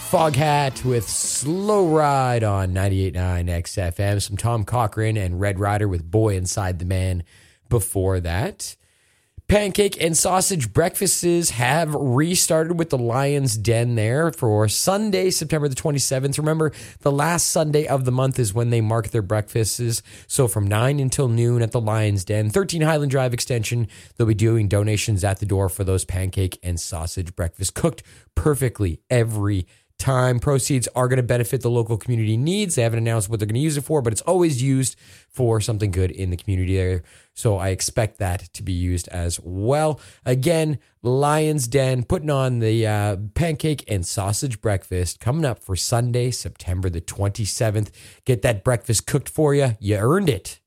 Foghat with Slow Ride on 98.9 XFM. Some Tom Cochrane and Red Rider with Boy Inside the Man before that. Pancake and sausage breakfasts have restarted with the Lion's Den there for Sunday, September the 27th. Remember, the last Sunday of the month is when they mark their breakfasts. So from 9 until noon at the Lion's Den, 13 Highland Drive Extension, they'll be doing donations at the door for those pancake and sausage breakfasts, cooked perfectly every time. Proceeds are going to benefit the local community needs. They haven't announced what they're going to use it for, but it's always used for something good in the community there. So I expect that to be used as well. Again, Lion's Den putting on the pancake and sausage breakfast coming up for Sunday, September the 27th. Get that breakfast cooked for you. You earned it.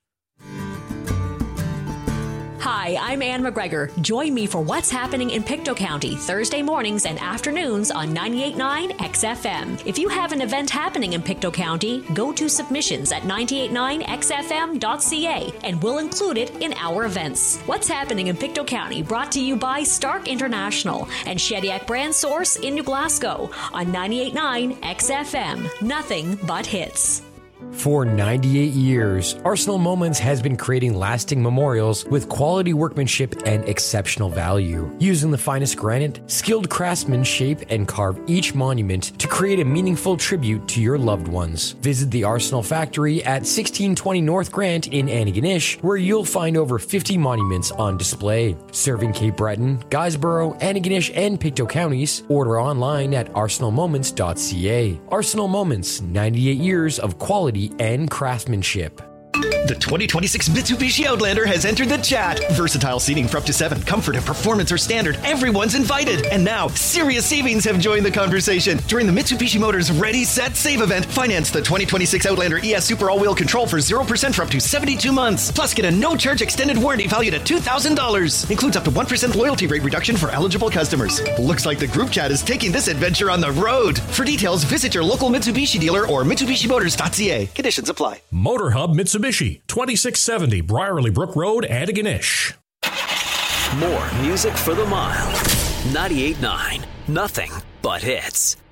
Hi, I'm Ann McGregor. Join me for What's Happening in Pictou County, Thursday mornings and afternoons on 98.9 XFM. If you have an event happening in Pictou County, go to submissions at 989xfm.ca and we'll include it in our events. What's Happening in Pictou County, brought to you by Stark International and Shediac Brand Source in New Glasgow on 98.9 XFM. Nothing but hits. For 98 years, Arsenal Moments has been creating lasting memorials with quality workmanship and exceptional value. Using the finest granite, skilled craftsmen shape and carve each monument to create a meaningful tribute to your loved ones. Visit the Arsenal Factory at 1620 North Grant in Antigonish, where you'll find over 50 monuments on display. Serving Cape Breton, Guysborough, Antigonish, and Pictou counties. Order online at arsenalmoments.ca. Arsenal Moments, 98 years of quality and craftsmanship. The 2026 Mitsubishi Outlander has entered the chat. Versatile seating for up to 7. Comfort and performance are standard. Everyone's invited. And now, serious savings have joined the conversation. During the Mitsubishi Motors Ready, Set, Save event, finance the 2026 Outlander ES Super All-Wheel Control for 0% for up to 72 months. Plus, get a no-charge extended warranty valued at $2,000. Includes up to 1% loyalty rate reduction for eligible customers. Looks like the group chat is taking this adventure on the road. For details, visit your local Mitsubishi dealer or MitsubishiMotors.ca. Conditions apply. Motor Hub Mitsubishi, 2670 Briarley Brook Road, Antigonish. More music for the mile. 98.9. Nothing but hits.